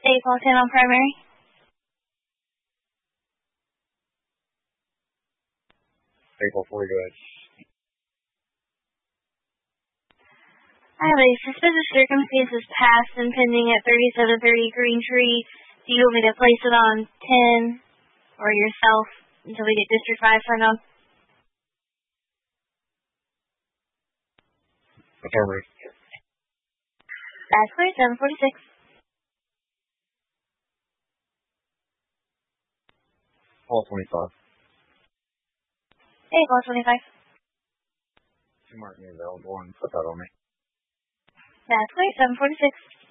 Call 10 on primary. Call 4, go ahead. I have a suspicious circumstances past and pending at 3730 Green Tree. Do you want me to place it on 10 or yourself until we get District 5 signed on? Affirmative. That's clear, 746. Call 25. Call 25. You mark me available and put that on me. That's clear, 746.